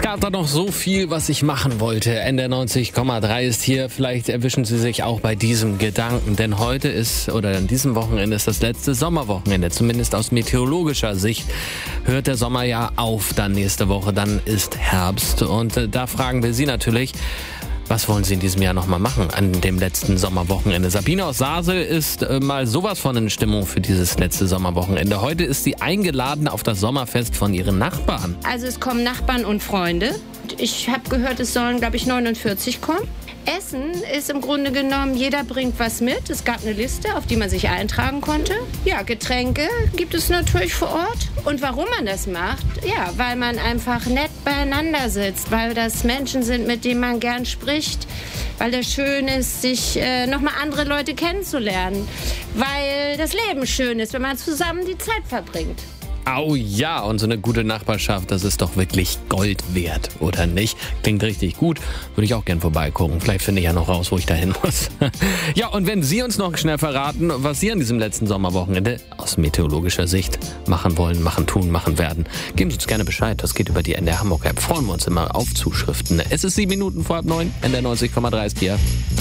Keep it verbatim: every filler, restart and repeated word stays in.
gab da noch so viel, was ich machen wollte. N D R neunzig Komma drei ist hier. Vielleicht erwischen Sie sich auch bei diesem Gedanken. Denn heute ist, oder an diesem Wochenende ist das letzte Sommerwochenende. Zumindest aus meteorologischer Sicht hört der Sommer ja auf dann nächste Woche. Dann ist Herbst. Und äh, da fragen wir Sie natürlich, was wollen Sie in diesem Jahr nochmal machen an dem letzten Sommerwochenende? Sabine aus Sasel ist äh, mal sowas von in Stimmung für dieses letzte Sommerwochenende. Heute ist sie eingeladen auf das Sommerfest von ihren Nachbarn. Also es kommen Nachbarn und Freunde. Ich habe gehört, es sollen, glaube ich, neunundvierzig kommen. Essen ist im Grunde genommen, jeder bringt was mit. Es gab eine Liste, auf die man sich eintragen konnte. Ja, Getränke gibt es natürlich vor Ort. Und warum man das macht? Ja, weil man einfach nett beieinander sitzt, weil das Menschen sind, mit denen man gern spricht, weil es schön ist, sich äh, nochmal andere Leute kennenzulernen, weil das Leben schön ist, wenn man zusammen die Zeit verbringt. Au ja, und so eine gute Nachbarschaft, das ist doch wirklich Gold wert, oder nicht? Klingt richtig gut, würde ich auch gern vorbeigucken. Vielleicht finde ich ja noch raus, wo ich da hin muss. Ja, und wenn Sie uns noch schnell verraten, was Sie an diesem letzten Sommerwochenende aus meteorologischer Sicht machen wollen, machen, tun, machen werden, geben Sie uns gerne Bescheid. Das geht über die N D R Hamburg App. Freuen wir uns immer auf Zuschriften. Es ist sieben Minuten vor halb neun, N D R neunzig Komma drei ist hier.